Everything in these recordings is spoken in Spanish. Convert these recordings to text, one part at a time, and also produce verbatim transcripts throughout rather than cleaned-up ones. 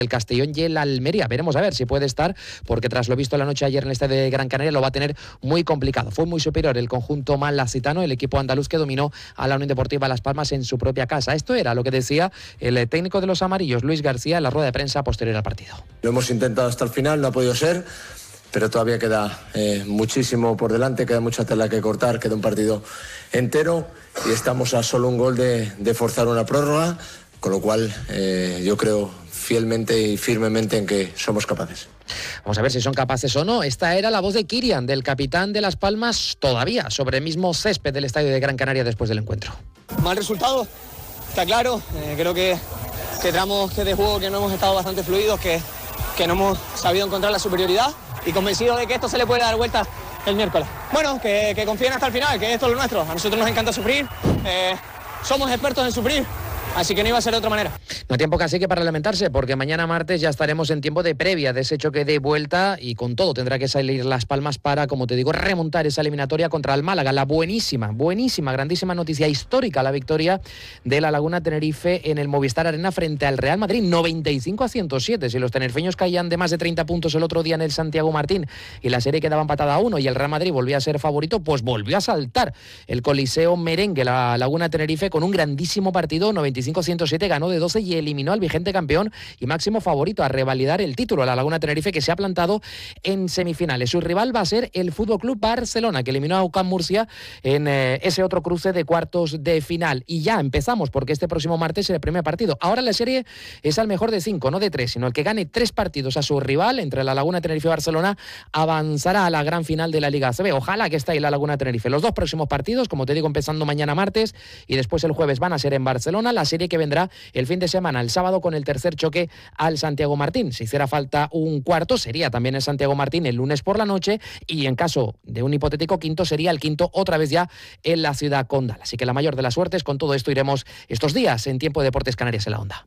el Castellón y el Almería. Veremos a ver si puede estar, porque tras lo visto la noche ayer en el estadio de Gran Canaria lo va a tener muy complicado. Fue muy superior el conjunto malacitano, el equipo andaluz que dominó a la Unión Deportiva Las Palmas en su propia casa. Esto era lo que decía el técnico de los amarillos, Luis García, en la rueda de prensa posterior al partido. Lo hemos intentado hasta el final, no ha podido ser, pero todavía queda eh, muchísimo por delante, queda mucha tela que cortar, queda un partido entero y estamos a solo un gol de, de forzar una prórroga, con lo cual eh, yo creo fielmente y firmemente en que somos capaces. Vamos a ver si son capaces o no. Esta era la voz de Kirian, del capitán de Las Palmas, todavía sobre el mismo césped del estadio de Gran Canaria después del encuentro. Mal resultado, está claro. Eh, creo que, que tramos que de juego que no hemos estado bastante fluidos, que, que no hemos sabido encontrar la superioridad y convencido de que esto se le puede dar vuelta el miércoles. Bueno, que, que confíen hasta el final, que esto es lo nuestro. A nosotros nos encanta sufrir, eh, somos expertos en sufrir. Así que no iba a ser de otra manera. No hay tiempo casi que para lamentarse, porque mañana martes ya estaremos en tiempo de previa de ese choque de vuelta y con todo tendrá que salir Las Palmas para, como te digo, remontar esa eliminatoria contra el Málaga. La buenísima, buenísima, grandísima noticia histórica, la victoria de la Laguna Tenerife en el Movistar Arena frente al Real Madrid, noventa y cinco a ciento siete. Si los tenerfeños caían de más de treinta puntos el otro día en el Santiago Martín y la serie quedaba empatada a uno y el Real Madrid volvía a ser favorito, pues volvió a saltar el Coliseo merengue, la Laguna Tenerife, con un grandísimo partido, noventa y cinco a ciento siete, ganó de doce y eliminó al vigente campeón y máximo favorito a revalidar el título, la Laguna Tenerife, que se ha plantado en semifinales. Su rival va a ser el Fútbol Club Barcelona, que eliminó a UCAM Murcia en eh, ese otro cruce de cuartos de final. Y ya empezamos, porque este próximo martes es el primer partido. Ahora la serie es al mejor de cinco, no de tres, sino el que gane tres partidos a su rival entre la Laguna Tenerife y Barcelona avanzará a la gran final de la Liga A C B. Ojalá que esté ahí la Laguna Tenerife. Los dos próximos partidos, como te digo, empezando mañana martes y después el jueves, van a ser en Barcelona. La serie que vendrá el fin de semana, el sábado, con el tercer choque al Santiago Martín. Si hiciera falta un cuarto, sería también el Santiago Martín el lunes por la noche, y en caso de un hipotético quinto, sería el quinto otra vez ya en la ciudad condal. Así que la mayor de las suertes. Con todo esto iremos estos días en Tiempo de Deportes Canarias en la Onda.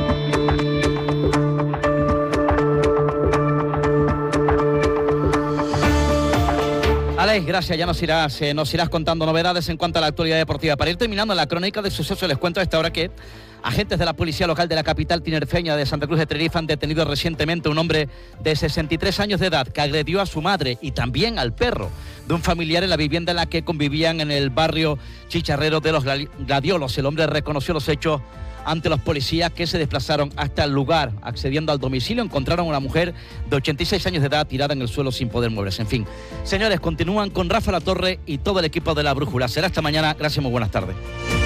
Alex, gracias, ya nos irás, eh, nos irás contando novedades en cuanto a la actualidad deportiva. Para ir terminando la crónica de sucesos, les cuento a esta hora que agentes de la policía local de la capital tinerfeña de Santa Cruz de Tenerife han detenido recientemente a un hombre de sesenta y tres años de edad que agredió a su madre y también al perro de un familiar en la vivienda en la que convivían en el barrio Chicharrero de los Gladiolos. El hombre reconoció los hechos ante los policías, que se desplazaron hasta el lugar. Accediendo al domicilio, encontraron a una mujer de ochenta y seis años de edad tirada en el suelo sin poder moverse. En fin, señores, continúan con Rafa La Torre y todo el equipo de La Brújula. Será esta mañana. Gracias, muy buenas tardes.